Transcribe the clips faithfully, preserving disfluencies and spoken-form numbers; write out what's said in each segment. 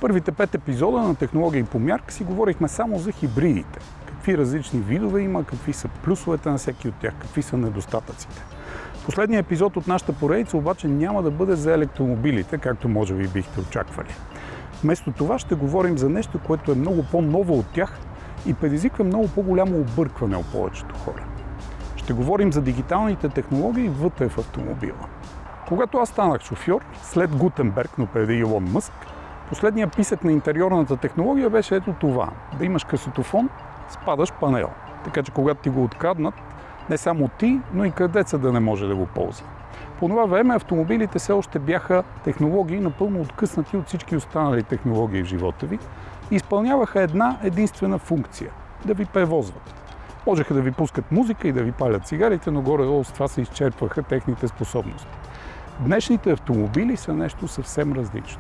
Първите пет епизода на Технологии по мярка си говорихме само за хибридите. Какви различни видове има, какви са плюсовете на всеки от тях, какви са недостатъците. Последният епизод от нашата поредица обаче няма да бъде за електромобилите, както може би бихте очаквали. Вместо това ще говорим за нещо, което е много по-ново от тях и предизвиква много по-голямо объркване у повечето хора. Ще говорим за дигиталните технологии вътре в автомобила. Когато аз станах шофьор, след Гутенберг, но преди Илон Мъск, последният писък на интериорната технология беше ето това. Да имаш късотофон с падащ панел. Така че когато ти го откраднат, не само ти, но и крадеца да не може да го ползва. По това време автомобилите все още бяха технологии напълно откъснати от всички останали технологии в живота ви и изпълняваха една единствена функция – да ви превозват. Можеха да ви пускат музика и да ви палят цигарите, но горе-долу с това се изчерпваха техните способности. Днешните автомобили са нещо съвсем различно.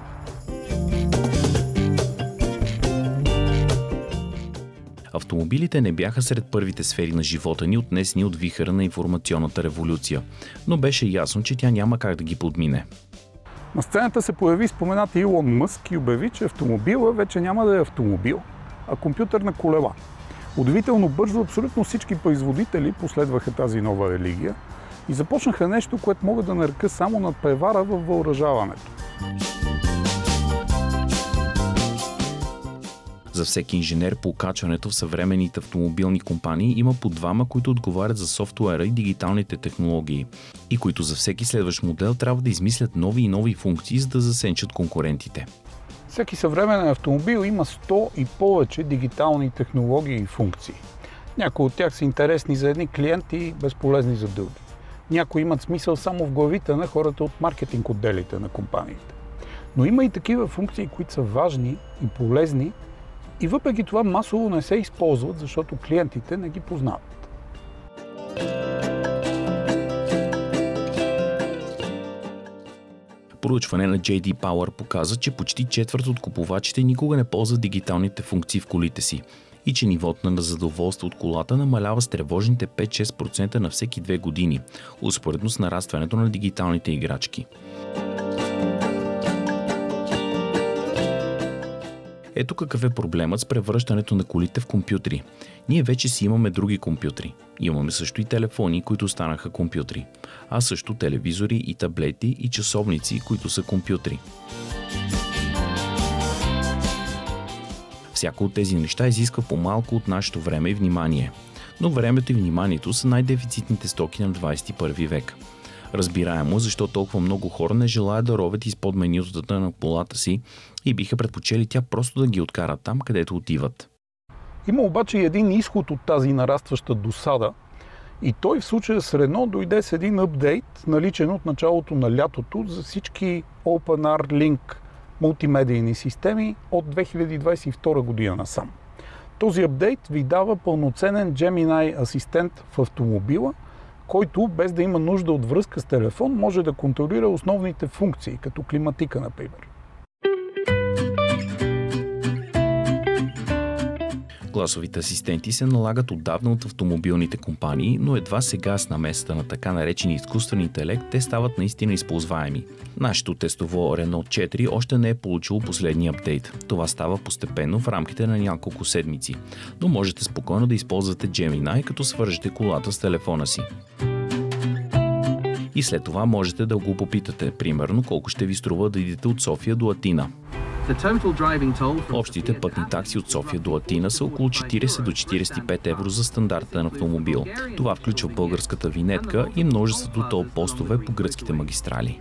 Автомобилите не бяха сред първите сфери на живота ни, отнесени от вихъра на информационната революция, но беше ясно, че тя няма как да ги подмине. На сцената се появи споменат Илон Мъск и обяви, че автомобила вече няма да е автомобил, а компютърна колела. Удивително бързо абсолютно всички производители последваха тази нова религия и започнаха нещо, което мога да нарека само надпревара във въоръжаването. За всеки инженер по окачването в съвременните автомобилни компании има по двама, които отговарят за софтуера и дигиталните технологии и които за всеки следващ модел трябва да измислят нови и нови функции, за да засенчат конкурентите. Всеки съвременен автомобил има сто и повече дигитални технологии и функции. Някои от тях са интересни за едни клиенти и безполезни за други. Някои имат смисъл само в главите на хората от маркетинг отделите на компаниите. Но има и такива функции, които са важни и полезни, и въпреки това масово не се използват, защото клиентите не ги познават. Проучване на Джей Ди Power показа, че почти четвърт от купувачите никога не ползват дигиталните функции в колите си и че нивото на задоволство от колата намалява с тревожните пет-шест процента на всеки две години, успоредно с нарастването на дигиталните играчки. Ето какъв е проблемът с превръщането на колите в компютри. Ние вече си имаме други компютри. Имаме също и телефони, които станаха компютри. А също телевизори и таблети и часовници, които са компютри. Всяко от тези неща изисква по-малко от нашето време и внимание. Но времето и вниманието са най-дефицитните стоки на двадесет и първи век. Разбираемо, защо толкова много хора не желаят да ровят изпод менютата на колата си и биха предпочели тя просто да ги откара там, където отиват. Има обаче и един изход от тази нарастваща досада и той в случая с Рено дойде с един апдейт, наличен от началото на лятото за всички OpenR-Link мултимедийни системи от две хиляди двадесет и втора година насам. Този апдейт ви дава пълноценен Gemini асистент в автомобила, който без да има нужда от връзка с телефон може да контролира основните функции, като климатика, например. Гласовите асистенти се налагат отдавна от автомобилните компании, но едва сега с намесата на така наречени изкуствен интелект те стават наистина използваеми. Нашето тестово Renault четири още не е получило последния апдейт. Това става постепенно в рамките на няколко седмици, но можете спокойно да използвате Gemini, като свържете колата с телефона си. И след това можете да го попитате, примерно колко ще ви струва да идете от София до Атина. Общите пътни такси от София до Атина са около четиридесет до четиридесет и пет евро за стандартен автомобил. Това включва българската винетка и множеството тол постове по гръцките магистрали.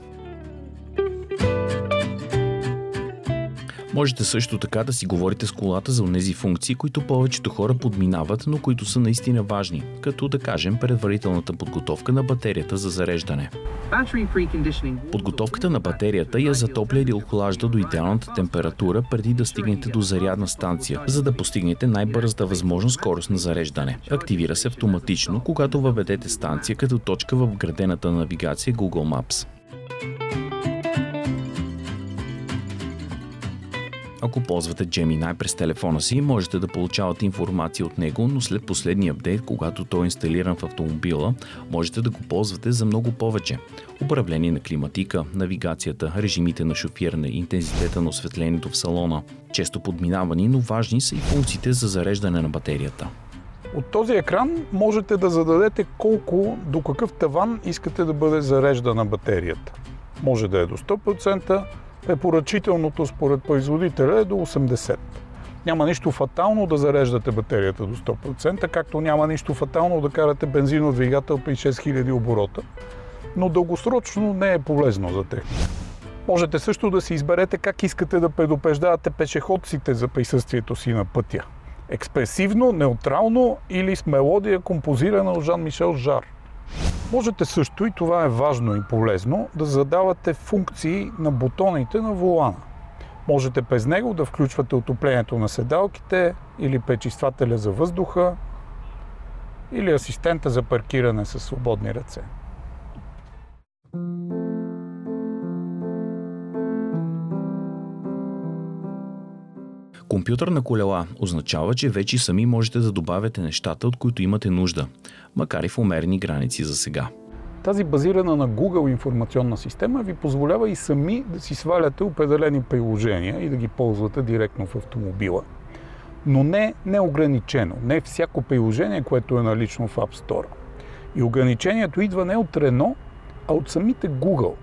Можете също така да си говорите с колата за онези функции, които повечето хора подминават, но които са наистина важни, като да кажем предварителната подготовка на батерията за зареждане. Подготовката на батерията я затопля или охлажда до идеалната температура преди да стигнете до зарядна станция, за да постигнете най-бързата възможна скорост на зареждане. Активира се автоматично, когато въведете станция като точка в вградената навигация Google Maps. Ако ползвате Gemini през телефона си, можете да получавате информация от него, но след последния апдейт, когато той е инсталиран в автомобила, можете да го ползвате за много повече. Управление на климатика, навигацията, режимите на шофиране, интензитета на осветлението в салона. Често подминавани, но важни са и функциите за зареждане на батерията. От този екран можете да зададете колко, до какъв таван искате да бъде зареждана батерията. Може да е до сто процента, препоръчителното според производителя е до осемдесет процента. Няма нищо фатално да зареждате батерията до сто процента, както няма нищо фатално да карате бензинов двигател при шест хиляди оборота, но дългосрочно не е полезно за техника. Можете също да си изберете как искате да предупреждавате пешеходците за присъствието си на пътя. Експресивно, неутрално или с мелодия, композирана от Жан-Мишел Жар. Можете също, и това е важно и полезно, да задавате функции на бутоните на волана. Можете през него да включвате отоплението на седалките или пречиствателя за въздуха или асистента за паркиране със свободни ръце. Компютър на колела означава, че вече сами можете да добавяте нещата, от които имате нужда, макар и в умерени граници за сега. Тази базирана на Google информационна система ви позволява и сами да си сваляте определени приложения и да ги ползвате директно в автомобила. Но не неограничено, не всяко приложение, което е налично в App Store. И ограничението идва не от Renault, а от самите Google.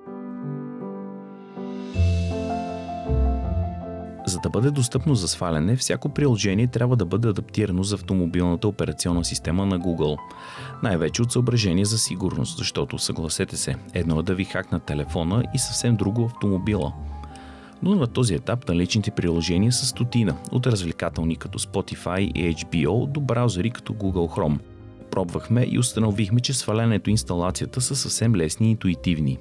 За да бъде достъпно за сваляне, всяко приложение трябва да бъде адаптирано за автомобилната операционна система на Google. Най-вече от съображение за сигурност, защото, съгласете се, едно е да ви хакнат телефона и съвсем друго автомобила. Но на този етап наличните приложения са стотина, от развлекателни като Spotify и Ейч Би О до браузъри като Google Chrome. Пробвахме и установихме, че свалянето и инсталацията са съвсем лесни и интуитивни.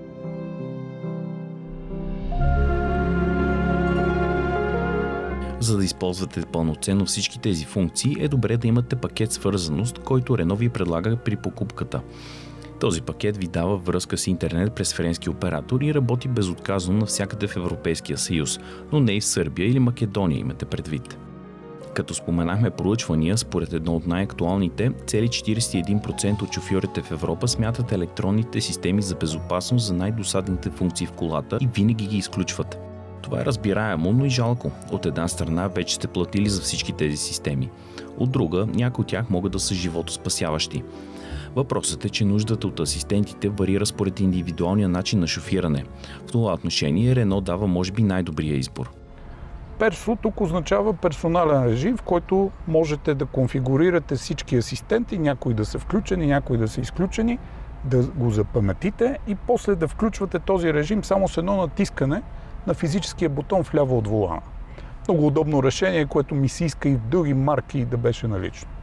За да използвате пълноценно всички тези функции, е добре да имате пакет свързаност, който Renault ви предлага при покупката. Този пакет ви дава връзка с интернет през френски оператор и работи безотказно навсякъде в Европейския съюз, но не и в Сърбия или Македония, имате предвид. Като споменахме проучвания, според едно от най-актуалните, цели четиридесет и един процента от шофьорите в Европа смятат електронните системи за безопасност за най-досадните функции в колата и винаги ги изключват. Това е разбираемо, но и жалко. От една страна вече сте платили за всички тези системи. От друга, някои от тях могат да са животоспасяващи. Въпросът е, че нуждата от асистентите варира според индивидуалния начин на шофиране. В това отношение Renault дава може би най-добрия избор. Персо тук означава персонален режим, в който можете да конфигурирате всички асистенти, някои да са включени, някои да са изключени, да го запаметите и после да включвате този режим само с едно натискане на физическия бутон вляво от волана. Много удобно решение, което ми се иска и в други марки да беше налично.